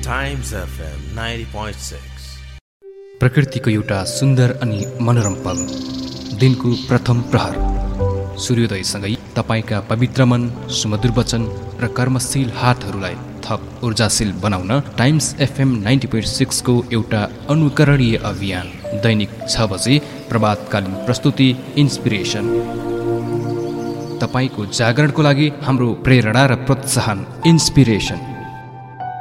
Times FM 90.6 प्रकृतिको एउटा सुन्दर अनि मनोरम पल, दिनको प्रथम प्रहर, सूर्योदयसँगै तपाईका पवित्र मन, सुमधुर वचन र कर्मशील हातहरूलाई थप ऊर्जाशील बनाउन टाइम्स एफएम 90.6 को एउटा अनुकरणीय अभियान दैनिक 6 बजे प्रभातकालीन प्रस्तुति इन्स्पिरेसन। तपाईको जागरणको लागि हाम्रो प्रेरणा र प्रोत्साहन इन्स्पिरेसन।